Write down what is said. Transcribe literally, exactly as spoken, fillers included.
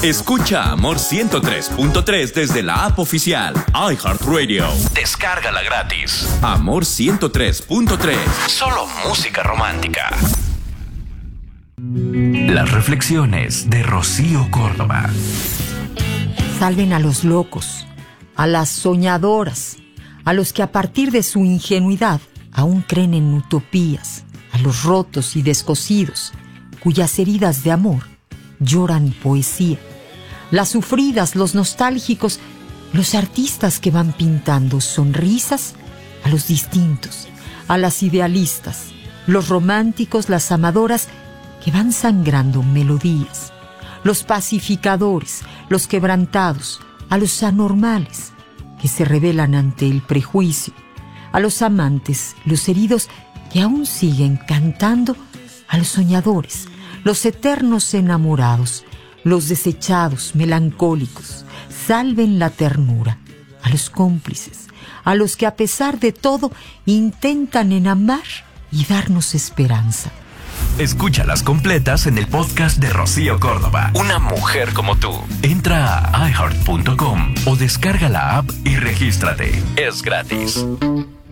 Escucha Amor ciento tres punto tres desde la app oficial iHeartRadio. Descárgala gratis. Amor ciento tres punto tres. Solo música romántica. Las reflexiones de Rocío Córdoba. Salven a los locos, a las soñadoras, a los que a partir de su ingenuidad aún creen en utopías, a los rotos y descosidos, cuyas heridas de amor lloran poesía, las sufridas, los nostálgicos, los artistas que van pintando sonrisas a los distintos, a las idealistas, los románticos, las amadoras que van sangrando melodías, los pacificadores, los quebrantados, a los anormales que se rebelan ante el prejuicio, a los amantes, los heridos que aún siguen cantando, a los soñadores, los eternos enamorados, los desechados, melancólicos. Salven la ternura, a los cómplices, a los que a pesar de todo intentan en amar y darnos esperanza. Escúchalas completas en el podcast de Rocío Córdoba. Una mujer como tú. Entra a i heart punto com o descarga la app y regístrate. Es gratis.